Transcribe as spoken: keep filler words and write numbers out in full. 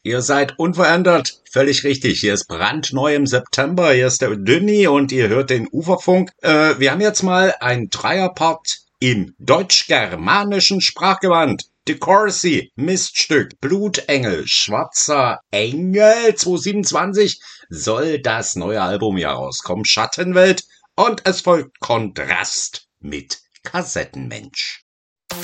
Ihr seid unverändert. Völlig richtig. Hier ist brandneu im September. Hier ist der Dünni und ihr hört den Uferfunk. Äh, wir haben jetzt mal ein Dreierpart im deutsch-germanischen Sprachgewand. De Courcy, Miststück, Blutengel, Schwarzer Engel zwanzig siebenundzwanzig soll das neue Album hier rauskommen. Schattenwelt und es folgt Kontrast mit Kassettenmensch.